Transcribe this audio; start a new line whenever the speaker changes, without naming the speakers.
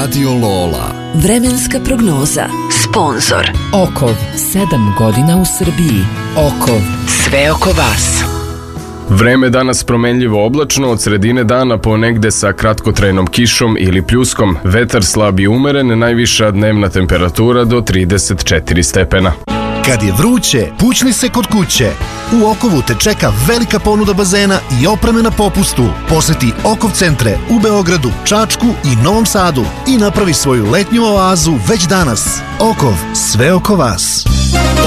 Radio Lola.
Vremenska prognoza. Sponzor
Okov, 7 godina u Srbiji. Okov, sve oko vas.
Vreme danas promenljivo oblačno, od sredine dana ponegde sa kratkotrajnom kišom ili pljuskom, vetar slab i umeren, najviša dnevna temperatura do 34 stepena.
Kad je vruće, pućni se kod kuće. U Okovu te čeka velika ponuda bazena i opreme na popustu. Poseti Okov centre u Beogradu, Čačku i Novom Sadu i napravi svoju letnju oazu već danas. Okov, sve oko vas.